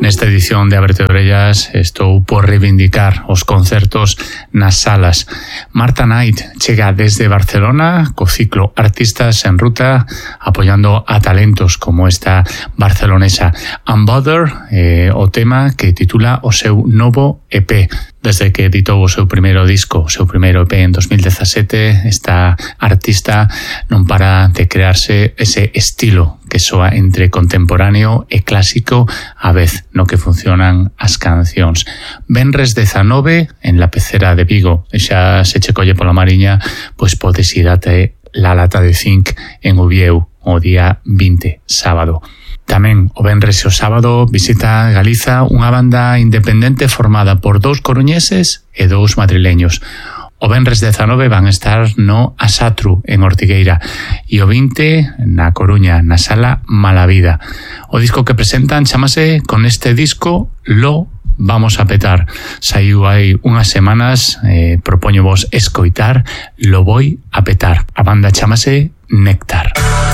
Nesta edición de Ábrete Orellas estou por reivindicar os concertos nas salas. Marta Knight chega desde Barcelona co ciclo Artistas en Ruta, apoiando a talentos como esta barcelonesa. Unbother, o tema que titula o seu novo EP. Desde que editou o seu primeiro disco, o seu primeiro EP en 2017, esta artista non para de crearse ese estilo que soa entre contemporáneo e clásico a vez no que funcionan as cancións. Venres 19 en la Pecera de Vigo, e xa se che colle pola mariña, pois podes ir até La Lata de Zinc en Ubieu o día 20, sábado. Tamén o venres e o sábado visita Galiza unha banda independente formada por 2 coruñeses e 2 madrileños. O venres 19 van estar no Asatru en Ortigueira e o 20 na Coruña, na Sala Malavida. O disco que presentan chamase Con este disco lo vamos a petar. Saiu hai unhas semanas, propoño vos escoitar Lo voy a petar. A banda chamase Néctar.